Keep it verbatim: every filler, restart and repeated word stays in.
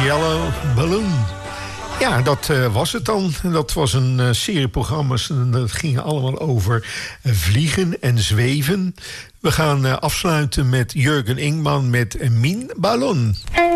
Yellow Balloon. Ja, dat uh, was het dan. Dat was een uh, serie programma's. En dat ging allemaal over uh, vliegen en zweven. We gaan uh, afsluiten met Jurgen Ingman met Min Ballon.